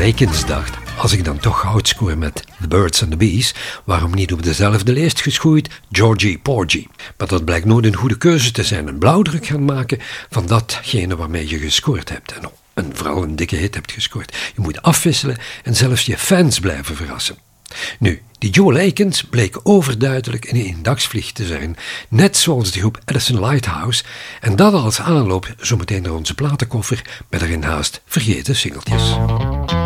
Lakens dacht, als ik dan toch goud scoor met The Birds and the Bees, waarom niet op dezelfde lijst geschoeid Georgie Porgy? Maar dat blijkt nooit een goede keuze te zijn. Een blauwdruk gaan maken van datgene waarmee je gescoord hebt. En vooral een dikke hit hebt gescoord. Je moet afwisselen en zelfs je fans blijven verrassen. Nu, die Joe Lakens bleek overduidelijk een eendagsvlieg te zijn, net zoals de groep Edison Lighthouse, en dat als aanloop zometeen naar onze platenkoffer met erin haast vergeten singeltjes.